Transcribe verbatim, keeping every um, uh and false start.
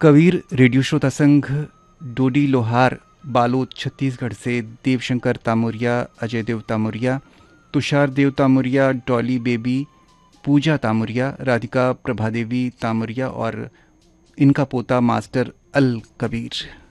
Kabir radio श्रोता संघ, डोडी लोहार, बालोद छत्तीसगढ़ से देवशंकर तामुरिया, अजय देव तामुरिया, तुषार देव तामुरिया, डॉली बेबी, पूजा तामुरिया, राधिका प्रभादेवी तामुरिया और इनका पोता मास्टर अल कबीर।